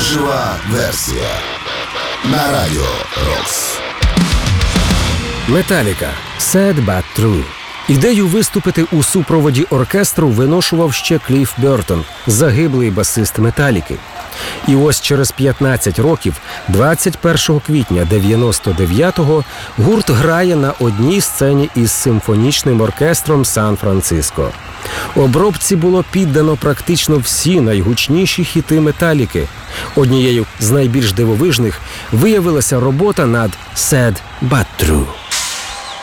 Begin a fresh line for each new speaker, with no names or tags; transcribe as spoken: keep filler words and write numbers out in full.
Жива версія на Радіо Рокс.
Металіка. Sad But True. Ідею виступити у супроводі оркестру виношував ще Кліф Бертон, загиблий басист Металіки. І ось через п'ятнадцять років, двадцять першого квітня дев'яносто дев'ятого, гурт грає на одній сцені із симфонічним оркестром Сан-Франциско. Обробці було піддано практично всі найгучніші хіти Металіки. Однією з найбільш дивовижних виявилася робота над «Sad But True».